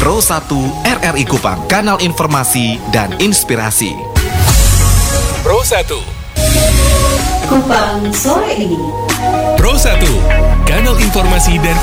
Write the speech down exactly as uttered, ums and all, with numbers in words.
Pro satu R R I Kupang, kanal informasi dan inspirasi. Pro satu Kupang sore ini. Pro satu, kanal informasi dan